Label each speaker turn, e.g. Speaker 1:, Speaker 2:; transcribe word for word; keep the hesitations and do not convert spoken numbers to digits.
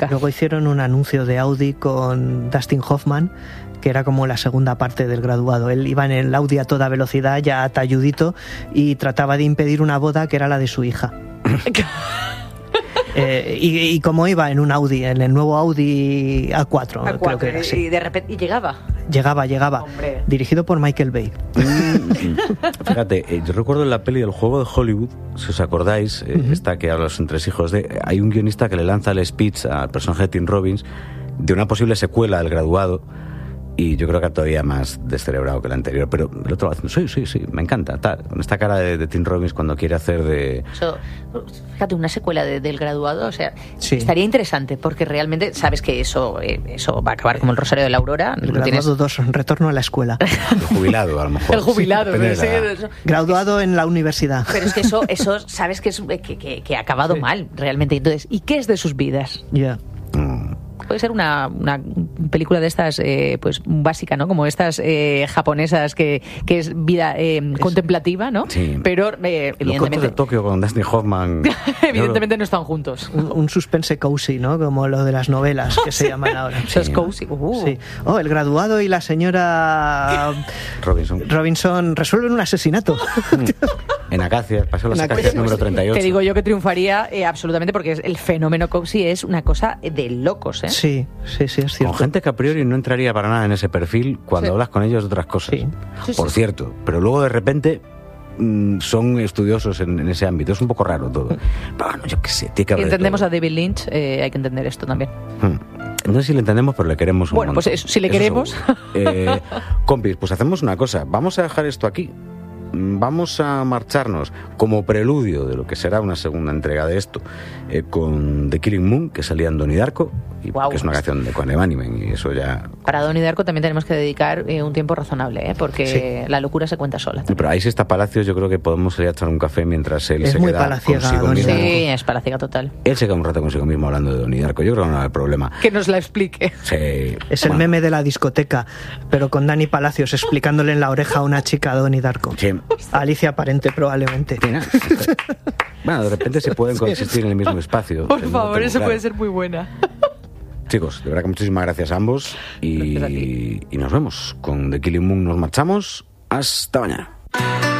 Speaker 1: Luego hicieron un anuncio de Audi con Dustin Hoffman, que era como la segunda parte del Graduado. Él iba en el Audi a toda velocidad, ya talludito, y trataba de impedir una boda que era la de su hija. Eh, y, y como iba en un Audi, en el nuevo Audi A cuatro,
Speaker 2: A cuatro,
Speaker 1: creo que era así.
Speaker 2: Y de repente y llegaba.
Speaker 1: Llegaba, llegaba.
Speaker 2: Hombre.
Speaker 1: Dirigido por Michael Bay.
Speaker 3: Fíjate, eh, yo recuerdo en la peli del Juego de Hollywood, si os acordáis, eh, uh-huh. esta que habla de los entresijos de... Hay un guionista que le lanza el speech al personaje de Tim Robbins de una posible secuela del Graduado, y yo creo que todavía más descerebrado que el anterior, pero el otro va diciendo, sí, sí, sí, me encanta, tal, con esta cara de, de Tim Robbins cuando quiere hacer de...
Speaker 2: Eso, fíjate, una secuela de, del Graduado, o sea,
Speaker 1: sí.
Speaker 2: estaría interesante, porque realmente sabes que eso eh, eso va a acabar como el Rosario de la Aurora.
Speaker 1: El Graduado tienes... dos, retorno a la escuela.
Speaker 3: El jubilado, a lo mejor.
Speaker 2: El jubilado,
Speaker 3: sí,
Speaker 2: sí,
Speaker 3: la...
Speaker 1: Graduado en la universidad.
Speaker 2: Pero es que eso, eso sabes que, es, que, que, que ha acabado sí. mal, realmente. Entonces, ¿y qué es de sus vidas?
Speaker 1: Ya.
Speaker 3: Yeah. Mm.
Speaker 2: Puede ser una, una película de estas, eh, pues básica, ¿no? Como estas eh, japonesas que, que es vida eh, es, contemplativa, ¿no?
Speaker 3: Sí.
Speaker 2: Pero, eh, evidentemente...
Speaker 3: Los cuentos de Tokio con Dustin Hoffman...
Speaker 2: evidentemente no están juntos.
Speaker 1: Un, un suspense cozy, ¿no? Como lo de las novelas que se llaman ahora.
Speaker 2: Sí. Es cozy. Uh.
Speaker 1: Sí. Oh, el Graduado y la señora...
Speaker 3: Robinson.
Speaker 1: Robinson resuelven un asesinato.
Speaker 3: En Acacias, pasó las Acacias número treinta y ocho.
Speaker 2: Te digo yo que triunfaría eh, absolutamente, porque el fenómeno cozy es una cosa de locos, ¿eh?
Speaker 1: Sí, sí, sí, es cierto.
Speaker 3: Con gente que a priori no entraría para nada en ese perfil cuando sí. hablas con ellos de otras cosas.
Speaker 1: Sí.
Speaker 2: Sí,
Speaker 3: Por
Speaker 2: sí,
Speaker 3: cierto,
Speaker 2: sí.
Speaker 3: pero luego de repente mmm, son estudiosos en, en ese ámbito. Es un poco raro todo. Pero bueno, yo qué sé, tiene que haber
Speaker 2: entendemos a David Lynch, eh, hay que entender esto también.
Speaker 3: Hmm. No sé si le entendemos, pero le queremos un
Speaker 2: Bueno,
Speaker 3: montón.
Speaker 2: pues eso, si le
Speaker 3: eso
Speaker 2: queremos.
Speaker 3: Eh, compis, pues hacemos una cosa. Vamos a dejar esto aquí. Vamos a marcharnos como preludio de lo que será una segunda entrega de esto eh, con The Killing Moon, que salía en Donnie Darko, y wow. que es una canción de Coen Evaniment, y eso ya...
Speaker 2: Para Donnie Darko también tenemos que dedicar eh, un tiempo razonable, ¿eh? Porque sí. la locura se cuenta sola.
Speaker 3: Sí, pero ahí sí está Palacios, yo creo que podemos ir a echar un café mientras él
Speaker 1: es
Speaker 3: se
Speaker 1: muy
Speaker 3: queda
Speaker 1: palaciega,
Speaker 3: consigo
Speaker 1: Donnie
Speaker 3: mismo.
Speaker 2: Sí, es palaciega total.
Speaker 3: Él se queda un rato consigo mismo hablando de Donnie Darko, yo creo que no va a haber problema.
Speaker 2: Que nos la explique.
Speaker 3: Sí.
Speaker 1: Es bueno. el meme de la discoteca, pero con Dani Palacios explicándole en la oreja a una chica a Donnie Darko.
Speaker 3: Sí.
Speaker 1: Alicia Parente probablemente.
Speaker 3: Sí, no. Bueno, de repente se pueden coexistir en el mismo espacio.
Speaker 2: Por favor, eso claro. puede ser muy buena.
Speaker 3: Chicos, de verdad que muchísimas gracias a ambos y,
Speaker 2: gracias a ti.
Speaker 3: Y nos vemos. Con The Killing Moon nos marchamos. Hasta mañana.